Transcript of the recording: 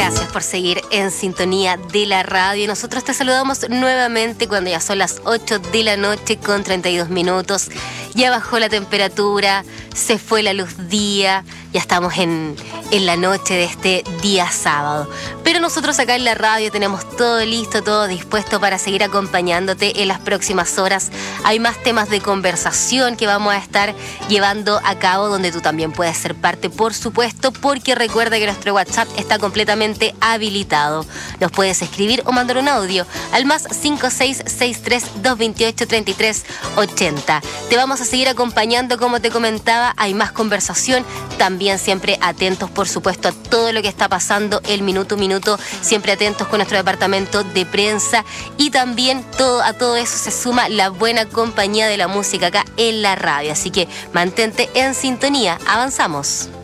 Gracias por seguir en sintonía de la radio. Nosotros te saludamos nuevamente cuando ya son las 8 de la noche con 32 minutos. Ya bajó la temperatura, se fue la luz día, ya estamos en la noche de este día sábado. Pero nosotros acá en la radio tenemos todo listo, todo dispuesto para seguir acompañándote en las próximas horas. Hay más temas de conversación que vamos a estar llevando a cabo, donde tú también puedes ser parte, por supuesto, porque recuerda que nuestro WhatsApp está completamente habilitado. Nos puedes escribir o mandar un audio al más 5663-228-3380. Te vamos a seguir acompañando, como te comentaba. Hay más conversación, también siempre atentos, por supuesto, a todo lo que está pasando, el minuto a minuto, siempre atentos con nuestro departamento de prensa, y también a todo eso se suma la buena compañía de la música acá en la radio. Así que mantente en sintonía, avanzamos.